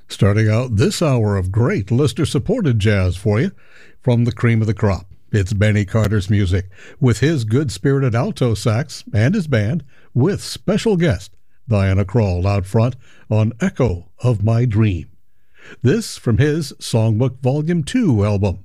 Starting out this hour of great listener-supported jazz for you from the cream of the crop. It's Benny Carter's music with his good-spirited alto sax and his band with special guest Diana Krall out front on Echo of My Dream. This from his Songbook Volume 2 album,